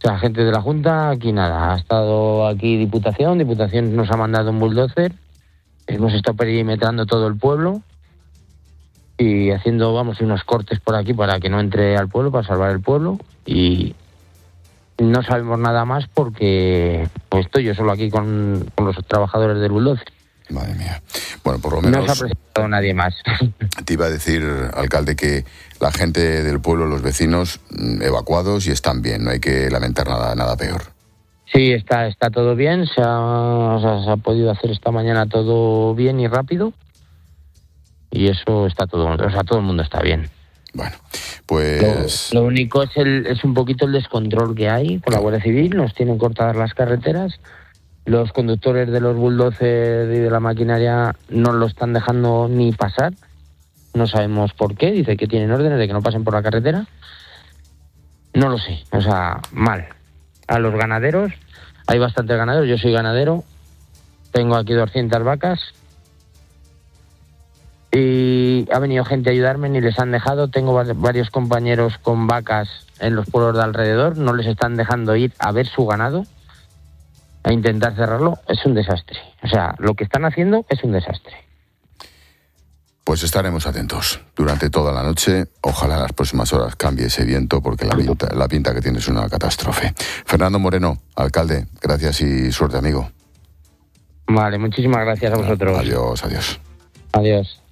sea, gente de la Junta, aquí nada. Ha estado aquí Diputación nos ha mandado un bulldozer. Hemos estado perimetrando todo el pueblo y haciendo, unos cortes por aquí para que no entre al pueblo, para salvar el pueblo. Y no sabemos nada más porque estoy yo solo aquí con los trabajadores del bulldozer. Madre mía. Bueno, por lo menos... No se ha presentado nadie más. Te iba a decir, alcalde, que la gente del pueblo, los vecinos, evacuados y están bien, no hay que lamentar nada peor. Sí, está todo bien, se ha podido hacer esta mañana todo bien y rápido y eso está todo, todo el mundo está bien. Bueno, pues... Lo único es un poquito el descontrol que hay con la Guardia Civil, nos tienen cortadas las carreteras. Los conductores de los bulldozers y de la maquinaria no lo están dejando ni pasar. No sabemos por qué. Dice que tienen órdenes de que no pasen por la carretera. No lo sé. Mal. A los ganaderos, hay bastantes ganaderos. Yo soy ganadero. Tengo aquí 200 vacas. Y ha venido gente a ayudarme, ni les han dejado. Tengo varios compañeros con vacas en los pueblos de alrededor. No les están dejando ir a ver su ganado, a intentar cerrarlo. Es un desastre. Lo que están haciendo es un desastre. Pues estaremos atentos durante toda la noche. Ojalá en las próximas horas cambie ese viento porque la pinta que tiene es una catástrofe. Fernando Moreno, alcalde, gracias y suerte, amigo. Vale, muchísimas gracias a vosotros. Adiós. Adiós.